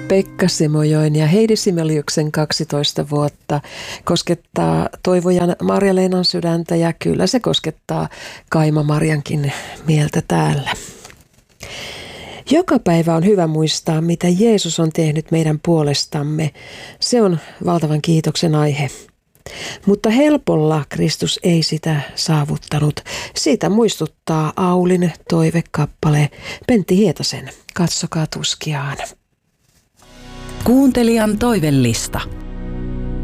Pekka Simojoen ja Heidi Simeliuksen 12 vuotta koskettaa Toivojan Marja-Leenan sydäntä ja kyllä se koskettaa Kaima Marjankin mieltä täällä. Joka päivä on hyvä muistaa, mitä Jeesus on tehnyt meidän puolestamme. Se on valtavan kiitoksen aihe. Mutta helpolla Kristus ei sitä saavuttanut. Siitä muistuttaa Aulin toivekappale Pentti Hietasen Katsokaa tuskiaan. Kuuntelijan toivellista.